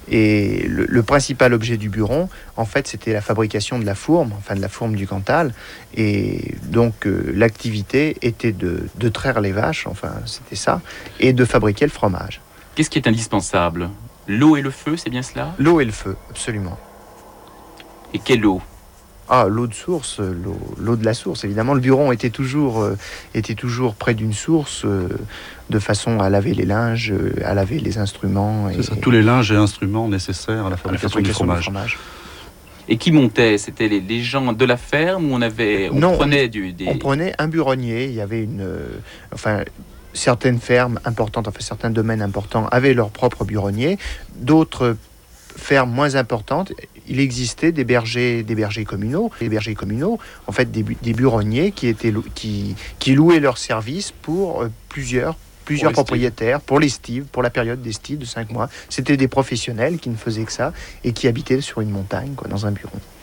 Et le principal objet du buron, en fait, c'était la fabrication de la fourme, enfin de la fourme du Cantal. Et donc, l'activité était de traire les vaches, enfin, c'était ça, et de fabriquer le fromage. Qu'est-ce qui est indispensable? L'eau et le feu, c'est bien cela? L'eau et le feu, absolument. Et quelle eau? Ah, l'eau de source, l'eau de la source. Évidemment, le buron était toujours près d'une source, de façon à laver les linges, à laver les instruments. C'est ça, tous les linges et instruments nécessaires à la fabrication du fromage. Et qui montait? C'était les gens de la ferme ou on prenait un buronnier. Il y avait certaines fermes importantes, certains domaines importants avaient leur propre buronnier. D'autres fermes moins importantes, il existait des bergers communaux. Les bergers communaux, en fait, des buronniers qui louaient leurs services pour plusieurs propriétaires pour l'estive, pour la période d'estive de 5 mois. C'était des professionnels qui ne faisaient que ça et qui habitaient sur une montagne, dans un buron.